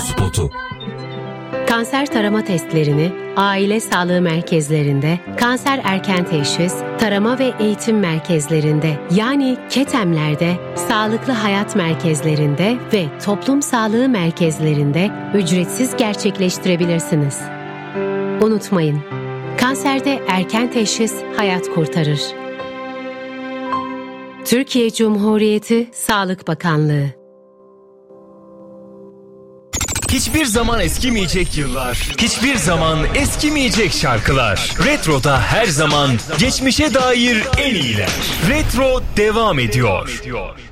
spotu. Kanser tarama testlerini aile sağlığı merkezlerinde, kanser erken teşhis, tarama ve eğitim merkezlerinde yani KETEM'lerde, sağlıklı hayat merkezlerinde ve toplum sağlığı merkezlerinde ücretsiz gerçekleştirebilirsiniz. Unutmayın, kanserde erken teşhis hayat kurtarır. Türkiye Cumhuriyeti Sağlık Bakanlığı. Hiçbir zaman eskimeyecek yıllar, hiçbir zaman eskimeyecek şarkılar. Retro'da her zaman geçmişe dair en iyiler. Retro devam ediyor.